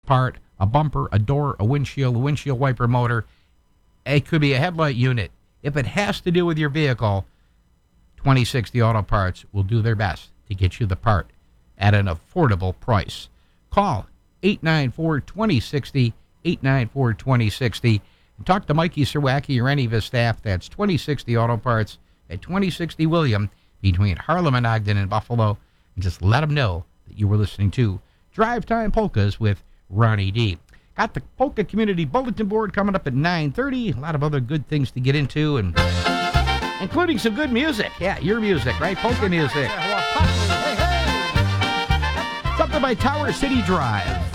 part, a bumper, a door, a windshield wiper motor. It could be a headlight unit. If it has to do with your vehicle, 2060 Auto Parts will do their best to get you the part at an affordable price. Call 894-2060, 894-2060, and talk to Mikey Serwacki or any of his staff. That's 2060 Auto Parts at 2060 William between Harlem and Ogden and Buffalo, and just let them know that you were listening to Drive Time Polkas with Ronnie D. Got the Polka Community Bulletin Board coming up at 9:30. A lot of other good things to get into, and including some good music. Yeah, your music, right? Polka music. Something by Tower City Drive.